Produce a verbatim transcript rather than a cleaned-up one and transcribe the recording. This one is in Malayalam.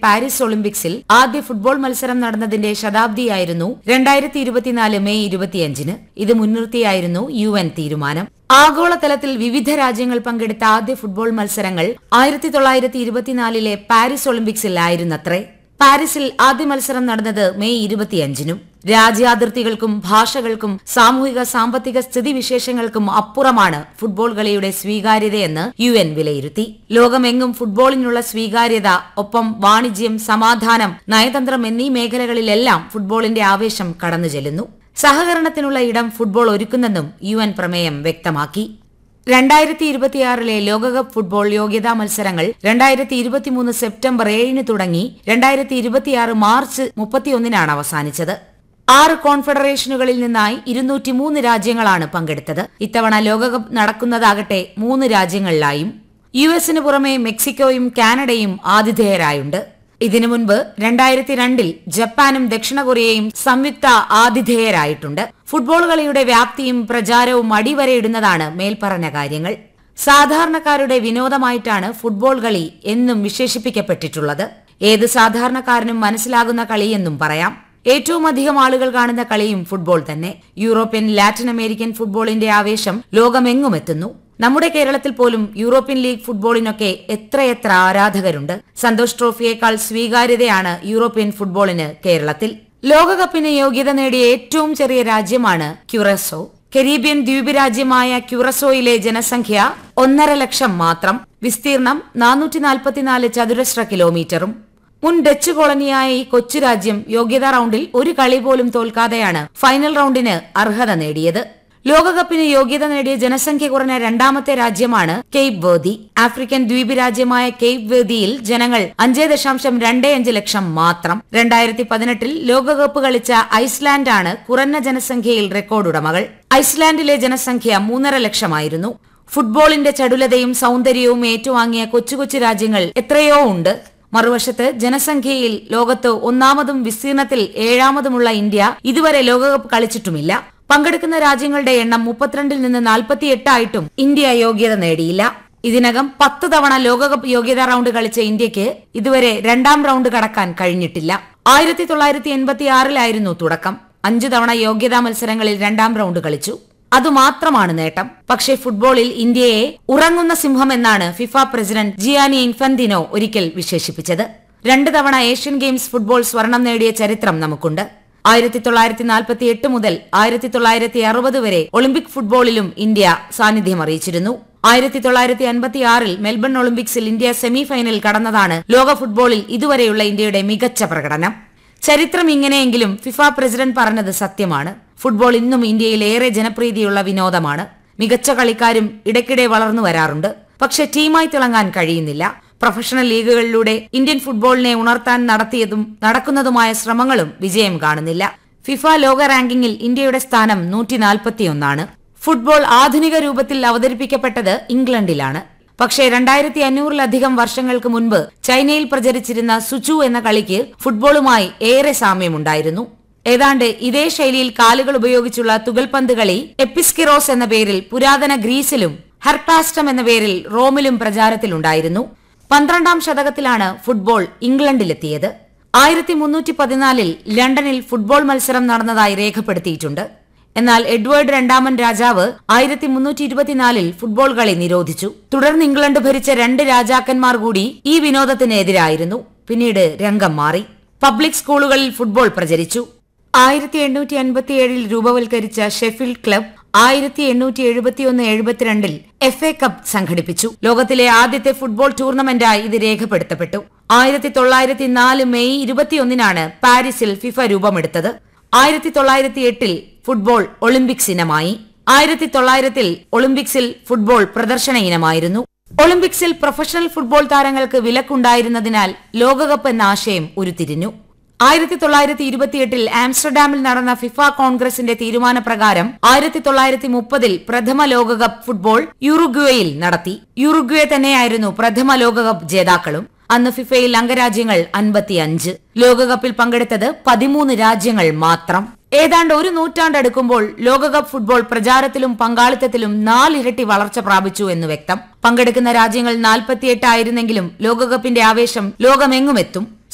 പാരീസ് ഒളിമ്പിക്സിൽ ആദ്യ ഫുട്ബോൾ മത്സരം നടന്നതിന്റെ ശതാബ്ദിയായിരുന്നു രണ്ടായിരത്തി ഇരുപത്തിനാല് മെയ് ഇരുപത്തിയഞ്ചിന്. ഇത് മുൻനിർത്തിയായിരുന്നു യു എൻ തീരുമാനം. ആഗോളതലത്തിൽ വിവിധ രാജ്യങ്ങൾ പങ്കെടുത്ത ആദ്യ ഫുട്ബോൾ മത്സരങ്ങൾ ആയിരത്തി തൊള്ളായിരത്തി ഇരുപത്തിനാലിലെ പാരീസ് ഒളിമ്പിക്സിൽ ആയിരുന്നത്രേ. പാരീസിൽ ആദ്യ മത്സരം നടന്നത് മെയ് ഇരുപത്തിയഞ്ചിനും. രാജ്യാതിർത്തികൾക്കും ഭാഷകൾക്കും സാമൂഹിക സാമ്പത്തിക സ്ഥിതിവിശേഷങ്ങൾക്കും അപ്പുറമാണ് ഫുട്ബോൾ കളിയുടെ സ്വീകാര്യതയെന്ന് യു എൻ വിലയിരുത്തി. ലോകമെങ്ങും ഫുട്ബോളിനുള്ള സ്വീകാര്യത, ഒപ്പം വാണിജ്യം, സമാധാനം, നയതന്ത്രം എന്നീ മേഖലകളിലെല്ലാം ഫുട്ബോളിന്റെ ആവേശം കടന്നു ചെല്ലുന്നു. സഹകരണത്തിനുള്ള ഇടം ഫുട്ബോൾ ഒരുക്കുന്നെന്നും യു എൻ പ്രമേയം വ്യക്തമാക്കി. രണ്ടായിരത്തി ഇരുപത്തിയാറിലെ ലോകകപ്പ് ഫുട്ബോൾ യോഗ്യതാ മത്സരങ്ങൾ രണ്ടായിരത്തി ഇരുപത്തിമൂന്ന് സെപ്റ്റംബർ ഏഴിന് തുടങ്ങി രണ്ടായിരത്തി ഇരുപത്തിയാറ് മാർച്ച് മുപ്പത്തിയൊന്നിനാണ് അവസാനിച്ചത്. ആറ് കോൺഫെഡറേഷനുകളിൽ നിന്നായി ഇരുന്നൂറ്റിമൂന്ന് രാജ്യങ്ങളാണ് പങ്കെടുത്തത്. ഇത്തവണ ലോകകപ്പ് നടക്കുന്നതാകട്ടെ മൂന്ന് രാജ്യങ്ങളിലായും. യു എസിന് പുറമെ മെക്സിക്കോയും കാനഡയും ആതിഥേയരായുണ്ട്. ഇതിനു മുൻപ് രണ്ടായിരത്തി രണ്ടിൽ ജപ്പാനും ദക്ഷിണ കൊറിയയും സംയുക്ത ആതിഥേയരായിട്ടുണ്ട്. ഫുട്ബോൾ കളിയുടെ വ്യാപ്തിയും പ്രചാരവും അടിവരയിടുന്നതാണ് മേൽപ്പറഞ്ഞ കാര്യങ്ങൾ. സാധാരണക്കാരുടെ വിനോദമായിട്ടാണ് ഫുട്ബോൾ കളി എന്നും വിശേഷിപ്പിക്കപ്പെട്ടിട്ടുള്ളത്. ഏത് സാധാരണക്കാരനും മനസ്സിലാകുന്ന കളിയെന്നും പറയാം. ഏറ്റവും അധികം ആളുകൾ കാണുന്ന കളിയും ഫുട്ബോൾ തന്നെ. യൂറോപ്യൻ, ലാറ്റിൻ അമേരിക്കൻ ഫുട്ബോളിന്റെ ആവേശം ലോകമെങ്ങും എത്തുന്നു. നമ്മുടെ കേരളത്തിൽ പോലും യൂറോപ്യൻ ലീഗ് ഫുട്ബോളിനൊക്കെ എത്രയെത്ര ആരാധകരുണ്ട്. സന്തോഷ് ട്രോഫിയേക്കാൾ സ്വീകാര്യതയാണ് യൂറോപ്യൻ ഫുട്ബോളിന് കേരളത്തിൽ. ലോകകപ്പിന് യോഗ്യത നേടിയ ഏറ്റവും ചെറിയ രാജ്യമാണ് ക്യുറസോ. കരീബിയൻ ദ്വീപ് രാജ്യമായ ക്യുറസോയിലെ ജനസംഖ്യ ഒന്നര ലക്ഷം മാത്രം. വിസ്തീർണം നാനൂറ്റി നാൽപ്പത്തിനാല് ചതുരശ്ര കിലോമീറ്ററും. മുൻ ഡച്ച് കോളനിയായ ഈ കൊച്ചു രാജ്യം യോഗ്യതാ റൌണ്ടിൽ ഒരു കളി പോലും തോൽക്കാതെയാണ് ഫൈനൽ റൌണ്ടിന് അർഹത നേടിയത്. ലോകകപ്പിന് യോഗ്യത നേടിയ ജനസംഖ്യ കുറഞ്ഞ രണ്ടാമത്തെ രാജ്യമാണ് കേപ്പ് വേർദി. ആഫ്രിക്കൻ ദ്വീപ് രാജ്യമായ കേപ്പ് വേർദിയിൽ ജനങ്ങൾ അഞ്ച് ദശാംശം രണ്ട് അഞ്ച് ലക്ഷം മാത്രം. രണ്ടായിരത്തി പതിനെട്ടിൽ ലോകകപ്പ് കളിച്ച ഐസ്ലാൻഡാണ് കുറഞ്ഞ ജനസംഖ്യയിൽ റെക്കോർഡുടമകൾ. ഐസ്ലാൻഡിലെ ജനസംഖ്യ മൂന്നര ലക്ഷമായിരുന്നു. ഫുട്ബോളിന്റെ ചടുലതയും സൗന്ദര്യവും ഏറ്റുവാങ്ങിയ കൊച്ചു കൊച്ചു രാജ്യങ്ങൾ എത്രയോ ഉണ്ട്. മറുവശത്ത് ജനസംഖ്യയിൽ ലോകത്ത് ഒന്നാമതും വിസ്തീർണത്തിൽ ഏഴാമതുമുള്ള ഇന്ത്യ ഇതുവരെ ലോകകപ്പ് കളിച്ചിട്ടുമില്ല. പങ്കെടുക്കുന്ന രാജ്യങ്ങളുടെ എണ്ണം മുപ്പത്തിരണ്ടിൽ നിന്ന് നാൽപ്പത്തിയെട്ടായിട്ടും ഇന്ത്യ യോഗ്യത നേടിയില്ല. ഇതിനകം പത്ത് തവണ ലോകകപ്പ് യോഗ്യതാ റൌണ്ട് കളിച്ച ഇന്ത്യക്ക് ഇതുവരെ രണ്ടാം റൌണ്ട് കടക്കാൻ കഴിഞ്ഞിട്ടില്ല. ആയിരത്തി തൊള്ളായിരത്തി എൺപത്തി ആറിലായിരുന്നു തുടക്കം. അഞ്ചു തവണ യോഗ്യതാ മത്സരങ്ങളിൽ രണ്ടാം റൌണ്ട് കളിച്ചു. അതുമാത്രമാണ് നേട്ടം. പക്ഷേ ഫുട്ബോളിൽ ഇന്ത്യയെ ഉറങ്ങുന്ന സിംഹം എന്നാണ് ഫിഫ പ്രസിഡന്റ് ജിയാനി ഇൻഫന്തിനോ ഒരിക്കൽ വിശേഷിപ്പിച്ചത്. രണ്ട് തവണ ഏഷ്യൻ ഗെയിംസ് ഫുട്ബോൾ സ്വർണം നേടിയ ചരിത്രം നമുക്കുണ്ട്. ആയിരത്തി തൊള്ളായിരത്തി നാൽപ്പത്തി എട്ട് മുതൽ ആയിരത്തി തൊള്ളായിരത്തി അറുപത് വരെ ഒളിമ്പിക് ഫുട്ബോളിലും ഇന്ത്യ സാന്നിധ്യം അറിയിച്ചിരുന്നു. ആയിരത്തി തൊള്ളായിരത്തി അൻപത്തി ആറിൽ മെൽബൺ ഒളിമ്പിക്സിൽ ഇന്ത്യ സെമി ഫൈനൽ കടന്നതാണ് ലോക ഫുട്ബോളിൽ ഇതുവരെയുള്ള ഇന്ത്യയുടെ മികച്ച പ്രകടനം. ചരിത്രം ഇങ്ങനെയെങ്കിലും ഫിഫ പ്രസിഡന്റ് പറഞ്ഞത് സത്യമാണ്. ഫുട്ബോൾ ഇന്നും ഇന്ത്യയിൽ ഏറെ ജനപ്രീതിയുള്ള വിനോദമാണ്. മികച്ച കളിക്കാരും ഇടയ്ക്കിടെ വളർന്നു വരാറുണ്ട്. പക്ഷെ ടീമായി തിളങ്ങാൻ കഴിയുന്നില്ല. പ്രൊഫഷണൽ ലീഗുകളിലൂടെ ഇന്ത്യൻ ഫുട്ബോളിനെ ഉണർത്താൻ നടത്തിയതും നടക്കുന്നതുമായ ശ്രമങ്ങളും വിജയം കാണുന്നില്ല. ഫിഫ ലോക റാങ്കിങ്ങിൽ ഇന്ത്യയുടെ സ്ഥാനം നൂറ്റി നാൽപ്പത്തിയൊന്നാണ്. ഫുട്ബോൾ ആധുനിക രൂപത്തിൽ അവതരിപ്പിക്കപ്പെട്ടത് ഇംഗ്ലണ്ടിലാണ്. പക്ഷേ രണ്ടായിരത്തി അഞ്ഞൂറിലധികം വർഷങ്ങൾക്ക് മുൻപ് ചൈനയിൽ പ്രചരിച്ചിരുന്ന സുചു എന്ന കളിക്ക് ഫുട്ബോളുമായി ഏറെ സാമ്യമുണ്ടായിരുന്നു. ഏതാണ്ട് ഇതേ ശൈലിയിൽ കാലുകൾ ഉപയോഗിച്ചുള്ള തുകൽപന്ത് കളി എപ്പിസ്കിറോസ് എന്ന പേരിൽ പുരാതന ഗ്രീസിലും ഹെർപാസ്റ്റം എന്ന പേരിൽ റോമിലും പ്രചാരത്തിലുണ്ടായിരുന്നു. പന്ത്രണ്ടാം ശതകത്തിലാണ് ഫുട്ബോൾ ഇംഗ്ലണ്ടിലെത്തിയത്. ആയിരത്തി മുന്നൂറ്റി പതിനാലിൽ ലണ്ടനിൽ ഫുട്ബോൾ മത്സരം നടന്നതായി രേഖപ്പെടുത്തിയിട്ടുണ്ട്. എന്നാൽ എഡ്വേർഡ് രണ്ടാമൻ രാജാവ് ആയിരത്തി മുന്നൂറ്റി ഇരുപത്തിനാലിൽ ഫുട്ബോൾ കളി നിരോധിച്ചു. തുടർന്ന് ഇംഗ്ലണ്ട് ഭരിച്ച രണ്ട് രാജാക്കന്മാർ കൂടി ഈ വിനോദത്തിനെതിരായിരുന്നു. പിന്നീട് രംഗം മാറി. പബ്ലിക് സ്കൂളുകളിൽ ഫുട്ബോൾ പ്രചരിച്ചു. ആയിരത്തി എണ്ണൂറ്റി അൻപത്തിയേഴിൽ രൂപവൽക്കരിച്ച ഷെഫീൽഡ് ക്ലബ് ആയിരത്തി എണ്ണൂറ്റി എഴുപത്തിയൊന്ന് എഴുപത്തിരണ്ടിൽ എഫ് എ കപ്പ് സംഘടിപ്പിച്ചു. ലോകത്തിലെ ആദ്യത്തെ ഫുട്ബോൾ ടൂർണമെന്റായി ഇത് രേഖപ്പെടുത്തപ്പെട്ടു. ആയിരത്തി തൊള്ളായിരത്തി നാല് മെയ് ഇരുപത്തിയൊന്നിനാണ് പാരീസിൽ ഫിഫ രൂപമെടുത്തത്. ആയിരത്തി തൊള്ളായിരത്തി എട്ടിൽ ഫുട്ബോൾ ഒളിമ്പിക്സ് ഇനമായി. ആയിരത്തി തൊള്ളായിരത്തിൽ ഒളിമ്പിക്സിൽ ഫുട്ബോൾ പ്രദർശന ഇനമായിരുന്നു. ഒളിമ്പിക്സിൽ പ്രൊഫഷണൽ ഫുട്ബോൾ താരങ്ങൾക്ക് വിലക്കുണ്ടായിരുന്നതിനാൽ ലോകകപ്പ് എന്ന ആശയം ഉരുത്തിരിഞ്ഞു. ആയിരത്തി തൊള്ളായിരത്തി ഇരുപത്തിയെട്ടിൽ ആംസ്റ്റർഡാമിൽ നടന്ന ഫിഫ കോൺഗ്രസിന്റെ തീരുമാനപ്രകാരം ആയിരത്തി തൊള്ളായിരത്തി മുപ്പതിൽ പ്രഥമ ലോകകപ്പ് ഫുട്ബോൾ യുറുഗ്വേയിൽ നടത്തി. യുറുഗ്വേ തന്നെയായിരുന്നു പ്രഥമ ലോകകപ്പ് ജേതാക്കളും. അന്ന് ഫിഫയിൽ അംഗരാജ്യങ്ങൾ അൻപത്തിയഞ്ച്. ലോകകപ്പിൽ പങ്കെടുത്തത് പതിമൂന്ന് രാജ്യങ്ങൾ മാത്രം. ഏതാണ്ട് ഒരു നൂറ്റാണ്ടടുക്കുമ്പോൾ ലോകകപ്പ് ഫുട്ബോൾ പ്രചാരത്തിലും പങ്കാളിത്തത്തിലും നാലിരട്ടി വളർച്ച പ്രാപിച്ചു എന്ന് വ്യക്തം. പങ്കെടുക്കുന്ന രാജ്യങ്ങൾ നാൽപ്പത്തിയെട്ട് ആയിരുന്നെങ്കിലും ലോകകപ്പിന്റെ ആവേശം ലോകമെങ്ങുമെത്തും.